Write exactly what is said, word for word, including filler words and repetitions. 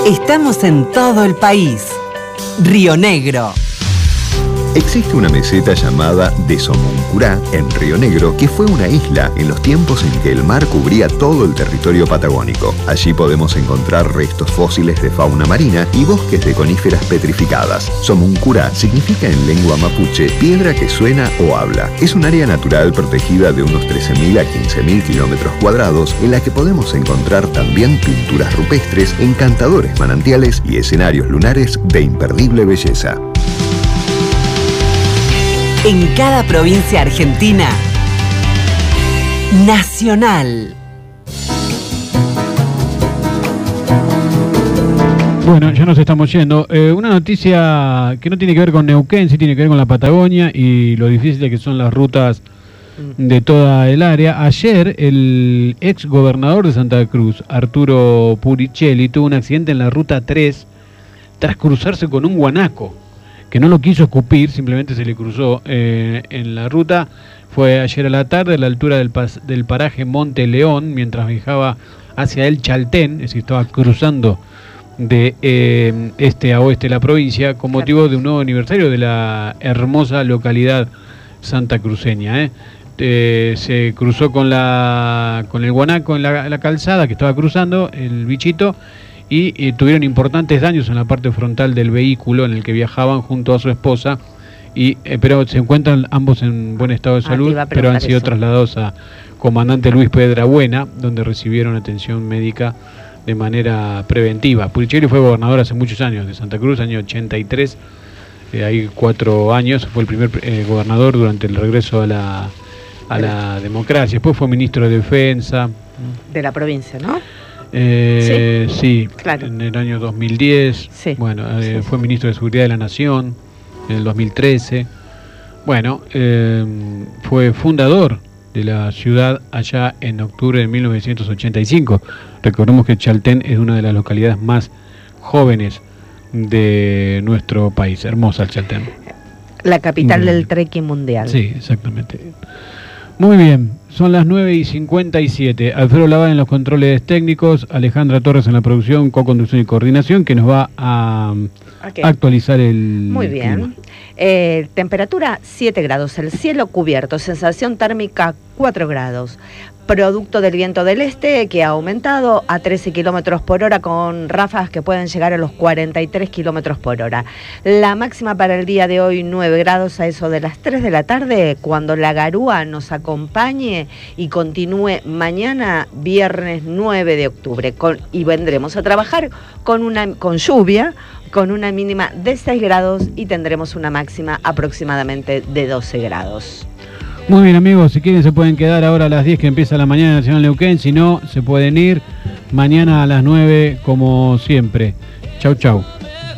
Estamos en todo el país. Río Negro. Existe una meseta llamada de Somoncurá, en Río Negro, que fue una isla en los tiempos en que el mar cubría todo el territorio patagónico. Allí podemos encontrar restos fósiles de fauna marina y bosques de coníferas petrificadas. Somoncurá significa en lengua mapuche piedra que suena o habla. Es un área natural protegida de unos trece mil a quince mil kilómetros cuadrados, en la que podemos encontrar también pinturas rupestres, encantadores manantiales y escenarios lunares de imperdible belleza. En cada provincia argentina, Nacional. Bueno, ya nos estamos yendo. Eh, una noticia que no tiene que ver con Neuquén, sí tiene que ver con la Patagonia y lo difíciles que son las rutas de toda el área. Ayer el ex gobernador de Santa Cruz, Arturo Puricelli, tuvo un accidente en la ruta tres tras cruzarse con un guanaco, que no lo quiso escupir, simplemente se le cruzó eh, en la ruta. Fue ayer a la tarde a la altura del, pas del paraje Monte León, mientras viajaba hacia el Chaltén, es decir, estaba cruzando de eh, este a oeste de la provincia, con motivo de un nuevo aniversario de la hermosa localidad santacruceña. ¿eh? Eh, se cruzó con, la, con el guanaco en la, la calzada que estaba cruzando, el bichito, y eh, tuvieron importantes daños en la parte frontal del vehículo en el que viajaban junto a su esposa, y eh, pero se encuentran ambos en buen estado de salud, ah, pero han sido eso. trasladados a Comandante Luis Pedrabuena, donde recibieron atención médica de manera preventiva. Puricelli fue gobernador hace muchos años de Santa Cruz, año ochenta y tres, eh, hay cuatro años, fue el primer eh, gobernador durante el regreso a la, a la democracia. Después fue ministro de Defensa. De la provincia, ¿no? Eh, sí, sí, claro. En el año dos mil diez, sí. bueno, eh, sí, fue sí. ministro de Seguridad de la Nación en el dos mil trece. Bueno, eh, fue fundador de la ciudad allá en octubre de mil novecientos ochenta y cinco. Recordemos que Chaltén es una de las localidades más jóvenes de nuestro país. Hermosa el Chaltén. La capital mm. del trekking mundial. Sí, exactamente. Muy bien, son las nueve y cincuenta y siete. Alfredo Laván en los controles técnicos, Alejandra Torres en la producción, co-conducción y coordinación, que nos va a okay. actualizar el Muy bien. Eh, temperatura siete grados, el cielo cubierto, sensación térmica cuatro grados. Producto del viento del este que ha aumentado a trece kilómetros por hora con ráfagas que pueden llegar a los cuarenta y tres kilómetros por hora. La máxima para el día de hoy nueve grados a eso de las tres de la tarde, cuando la garúa nos acompañe y continúe mañana viernes nueve de octubre. Con, y vendremos a trabajar con, una, con lluvia, con una mínima de seis grados y tendremos una máxima aproximadamente de doce grados. Muy bien, amigos, si quieren se pueden quedar ahora a las diez que empieza la mañana Nacional Neuquén, si no se pueden ir mañana a las nueve como siempre. Chau, chau.